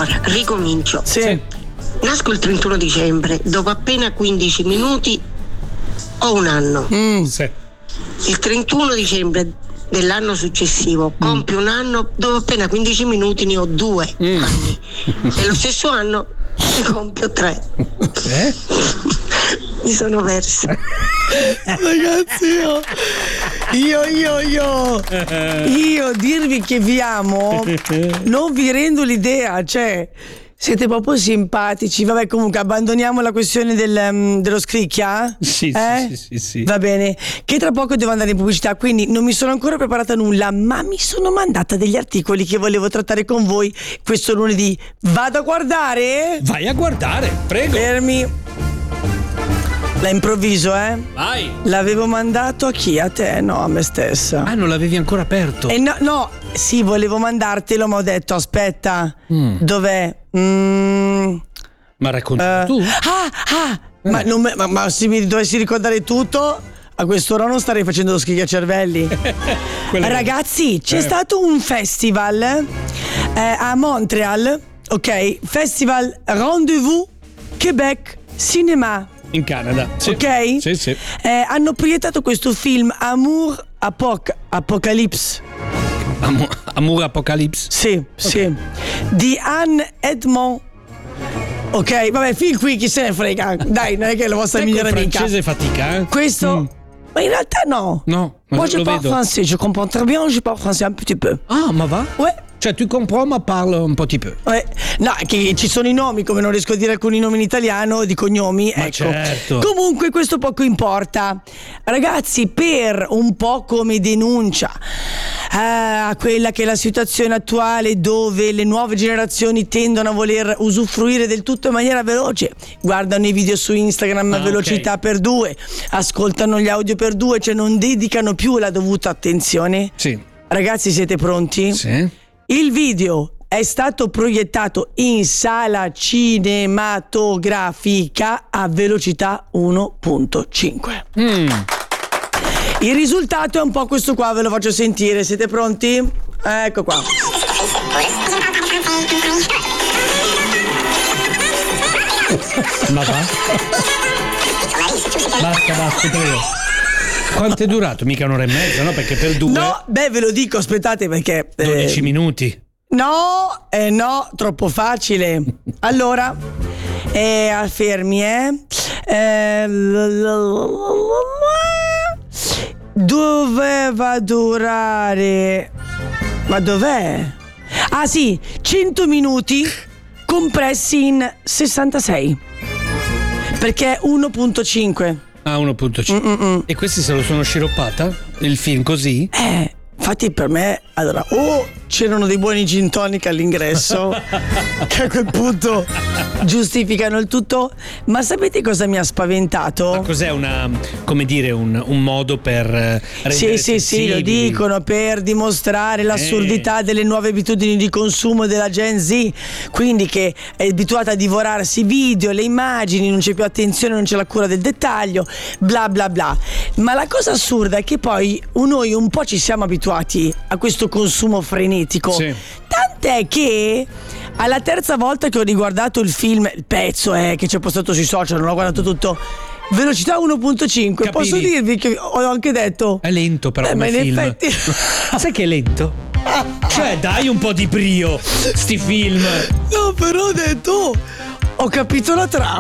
Allora, ricomincio. Sì. Nasco il 31 dicembre, dopo appena 15 minuti ho un anno. Sì. Il 31 dicembre dell'anno successivo compio un anno, dopo appena 15 minuti ne ho 2 anni. E lo stesso anno ne compio 3. Mi sono persa. Ragazzi, io dirvi che vi amo non vi rendo l'idea, cioè siete proprio simpatici. Vabbè, comunque abbandoniamo la questione dello scricchia. Sì. Va bene, che tra poco devo andare in pubblicità, quindi non mi sono ancora preparata nulla, ma mi sono mandata degli articoli che volevo trattare con voi questo lunedì. Vado a guardare? Vai a guardare, prego. Fermi. La improvviso, Vai. L'avevo mandato a chi? A te? No, a me stessa. Ah, non l'avevi ancora aperto? No, sì, volevo mandartelo, ma ho detto aspetta, dov'è? Ma racconta tu? Ma se mi dovessi ricordare tutto, a quest'ora non starei facendo lo schiacciacervelli. Ragazzi, c'è stato un festival a Montreal, ok? Festival Rendez-vous Québec Cinéma. In Canada, sì. Ok? Sì. Hanno proiettato questo film Amour Apocalypse. Amour Apocalypse? Sì. Di Anne Edmond. Ok, vabbè, fin qui chi se ne frega. Dai, non è che è la vostra migliore amica. Il francese fatica, eh? Questo. Ma in realtà no. No, Moi je lo parle vedo. français, je comprends très bien, je parle français un petit peu. Ah, ma va? Ouais. Cioè, tu comprends ma parle un petit peu. No, che ci sono i nomi, come non riesco a dire alcuni nomi in italiano, di cognomi, Ma ecco. certo. Comunque questo poco importa. Ragazzi, per un po' come denuncia a quella che è la situazione attuale, dove le nuove generazioni tendono a voler usufruire del tutto in maniera veloce, guardano i video su Instagram a velocità per 2, ascoltano gli audio per 2, cioè non dedicano più la dovuta attenzione. Sì. Ragazzi, siete pronti? Sì. Il video è stato proiettato in sala cinematografica a velocità 1.5. Il risultato è un po' questo qua, ve lo faccio sentire. Siete pronti? Ecco qua. Ma va? Basta, prego. Quanto è durato? Mica un'ora e mezza, no? Perché per 2... No, ve lo dico, aspettate perché... 12 minuti. No, troppo facile. Allora, fermi, doveva durare... Ma dov'è? Ah sì, 100 minuti compressi in 66. Perché 1.5. Ah, 1.5. E questi se lo sono sciroppata? Il film così? Infatti per me, allora, c'erano dei buoni gin tonic all'ingresso che a quel punto giustificano il tutto. Ma sapete cosa mi ha spaventato? Ma cos'è un modo per rendere Sì, lo dicono per dimostrare l'assurdità delle nuove abitudini di consumo della Gen Z, quindi che è abituata a divorarsi video, le immagini, non c'è più attenzione, non c'è la cura del dettaglio, bla bla bla. Ma la cosa assurda è che poi noi un po' ci siamo abituati a questo consumo frenetico. Sì. Tant'è che alla terza volta che ho riguardato il film, il pezzo che c'è postato sui social, non l'ho guardato tutto, velocità 1.5, Capiri? posso dirvi che ho anche detto È lento però ma come in film. effetti Sai che è lento? Cioè dai un po' di brio sti film. no, però ho detto ho capito la trama.